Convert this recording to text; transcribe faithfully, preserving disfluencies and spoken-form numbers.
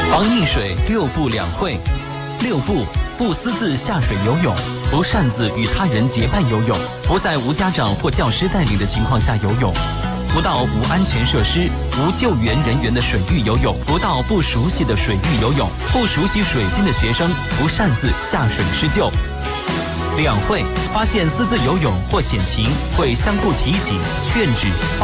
防溺水六不两会。六不：不私自下水游泳，不擅自与他人结伴游泳，不在无家长或教师带领的情况下游泳，不到无安全设施、无救援人员的水域游泳，不到不熟悉的水域游泳，不熟悉水性的学生不擅自下水施救。两会：发现私自游泳或潜情，会相互提醒、劝止。